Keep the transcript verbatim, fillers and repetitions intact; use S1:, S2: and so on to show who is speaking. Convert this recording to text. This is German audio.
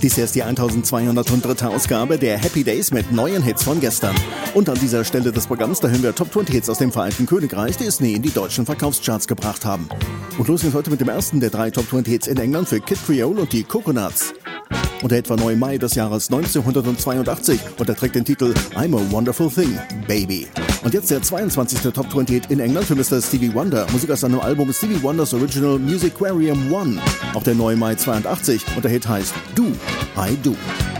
S1: Dies hier ist die eintausendzweihundertdritte Ausgabe der Happy Days mit neuen Hits von gestern. Und an dieser Stelle des Programms, da hören wir Top zwanzig Hits aus dem Vereinigten Königreich, die es nie in die deutschen Verkaufscharts gebracht haben. Und los geht's heute mit dem ersten der drei Top zwanzig Hits in England für Kid Creole und die Coconuts. Und der Hit war neu im Mai des Jahres neunzehnhundertzweiundachtzig und er trägt den Titel I'm a Wonderful Thing, Baby. Und jetzt der zweiundzwanzigste Top zwanzig Hit in England für Mister Stevie Wonder. Musik aus seinem Album Stevie Wonders Original Musicarium One. Auch der neu im Mai zweiundachtzig und der Hit heißt Do, I Do.